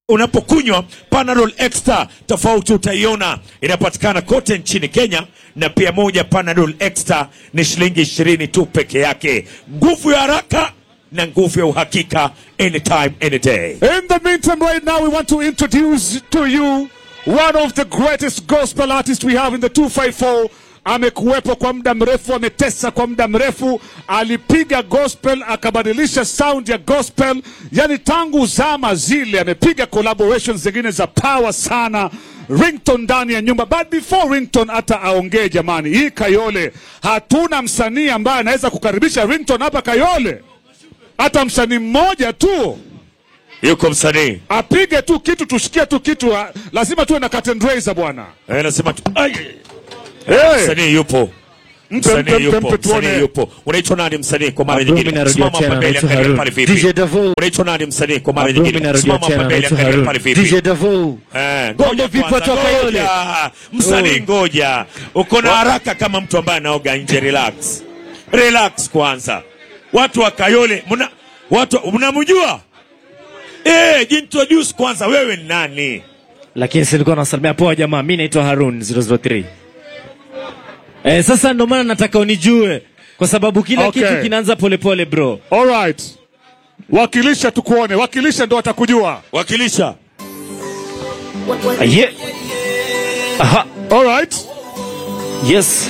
Unapokunywa Panadol Extra, tofauti utaiona. Inapatikana kote nchini Kenya, na pia moja Panadol Extra ni shilingi 20 tu peke yake. Nguvu ya haraka na nguvu ya uhakika, anytime, any day. In the meantime, right now, we want to introduce to you one of the greatest gospel artists we have in the 254. Amekuwepo kwa muda mrefu, ametesa kwa muda mrefu, alipiga gospel, akabadilisha sound ya gospel, yani tangu zama zile. Amepiga collaborations zingine za power sana. Ringtone ndani ya nyumba. But before Ringtone hata aongee, jamani, hii Kayole, hatuna msanii ambaye anaweza kukaribisha Ringtone hapa Kayole. Hata msanii mmoja tu. Yuko msanii, apige tu kitu, tushikie tu kitu. Lazima tuwe na curtain raiser bwana. Lazima tu. Msanii yupo. Msanii yupo. Unaitwa nani msanii kwa mara nyingine? Simama hapa mbele angalia pale vipi. DJ Davo. Unaitwa nani msanii kwa mara nyingine? Simama hapa mbele angalia pale vipi. DJ Davo. Ngoja vipi toka yule. Msanii ngoja. Uko na haraka kama mtu ambaye anaoga nje, relax. Relax kwanza. Watu wa Kayole, mnamjua? Jintroduce kwanza, wewe ni nani? Lakini silikuwa nasalimia poa jamaa, mimi naitwa Harun 003. Sasa ndo maana nataka unijue kwa sababu kila kitu kinaanza polepole bro. All right. Wakilisha tukuone, wakilisha ndo atakujua. Wakilisha. Yeah. Aha. All right. Yes.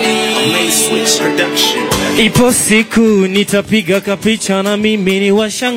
Ipo siku nitapiga kapicha na mimi ni washanga.